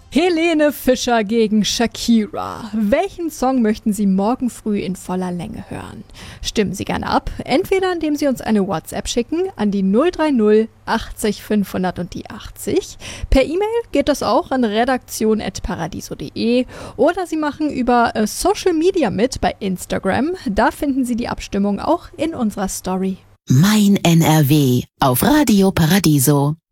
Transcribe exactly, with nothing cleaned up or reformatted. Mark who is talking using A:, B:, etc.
A: Helene Fischer gegen Shakira. Welchen Song möchten Sie morgen früh in voller Länge hören? Stimmen Sie gerne ab, entweder indem Sie uns eine WhatsApp schicken an die null drei null achtzig fünfhundert und die achtzig. Per E-Mail geht das auch an redaktion at paradiso punkt de oder Sie machen über äh, Social Media mit bei Instagram. Da finden Sie die Abstimmung auch in unserer Story.
B: Mein N R W auf Radio Paradiso.